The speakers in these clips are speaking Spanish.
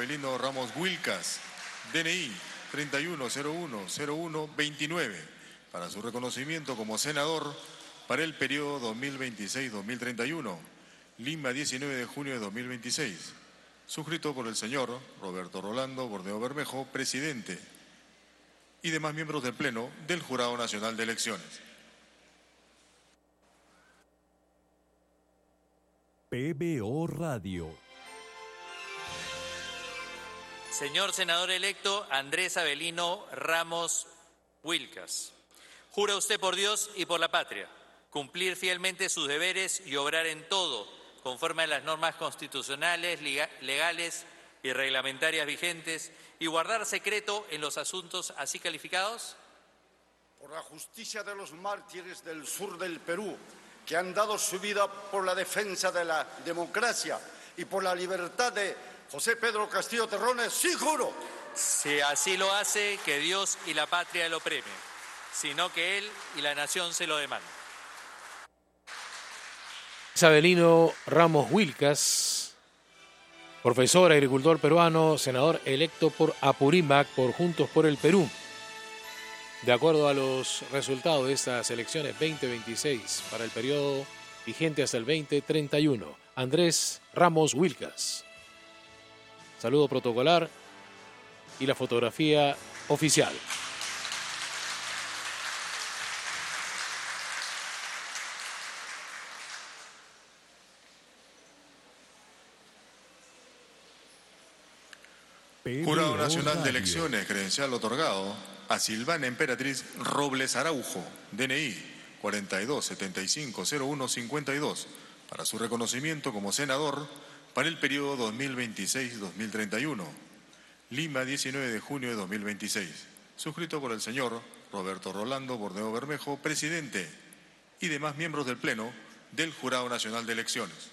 Abelino Ramos Wilcas, DNI 31010129, para su reconocimiento como senador para el periodo 2026-2031, Lima, 19 de junio de 2026, suscrito por el señor Roberto Rolando Bordeo Bermejo, presidente, y demás miembros del Pleno del Jurado Nacional de Elecciones. PBO Radio. Señor senador electo Andrés Abelino Ramos Wilcas, ¿jura usted por Dios y por la patria cumplir fielmente sus deberes y obrar en todo conforme a las normas constitucionales, legales y reglamentarias vigentes y guardar secreto en los asuntos así calificados? Por la justicia de los mártires del sur del Perú, que han dado su vida por la defensa de la democracia y por la libertad de José Pedro Castillo Terrones, sí juro. Si así lo hace, que Dios y la patria lo premien, sino que él y la nación se lo demandan. Abelino Ramos Wilcas, profesor, agricultor peruano, senador electo por Apurímac, por Juntos por el Perú. De acuerdo a los resultados de estas elecciones 2026 para el periodo vigente hasta el 2031, Andrés Ramos Wilcas. Saludo protocolar y la fotografía oficial. Jurado Nacional de Elecciones, credencial otorgado a Silvana Emperatriz Robles Araujo, DNI 42750152, para su reconocimiento como senador para el periodo 2026-2031, Lima, 19 de junio de 2026, suscrito por el señor Roberto Rolando Bordeo Bermejo, presidente, y demás miembros del Pleno del Jurado Nacional de Elecciones.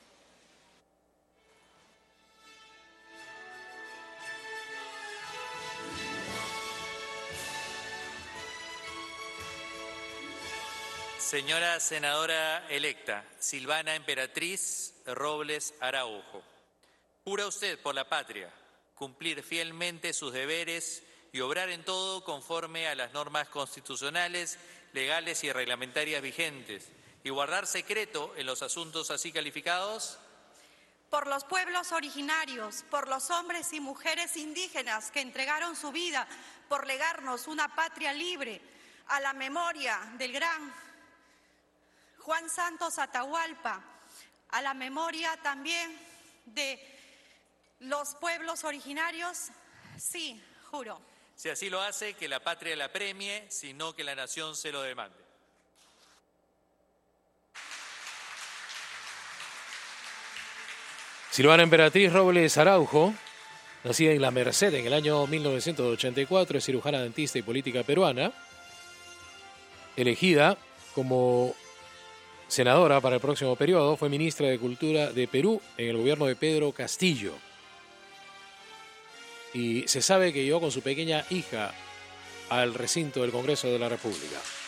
Señora senadora electa Silvana Emperatriz Robles Araujo, ¿jura usted por la patria cumplir fielmente sus deberes y obrar en todo conforme a las normas constitucionales, legales y reglamentarias vigentes y guardar secreto en los asuntos así calificados? Por los pueblos originarios, por los hombres y mujeres indígenas que entregaron su vida por legarnos una patria libre, a la memoria del gran Juan Santos Atahualpa, a la memoria también de los pueblos originarios, sí, juro. Si así lo hace, que la patria la premie, sino que la nación se lo demande. Silvana Emperatriz Robles Araujo, nacida en La Merced en el año 1984, es cirujana dentista y política peruana, elegida como senadora para el próximo periodo, fue ministra de Cultura de Perú en el gobierno de Pedro Castillo. Y se sabe que llegó con su pequeña hija al recinto del Congreso de la República.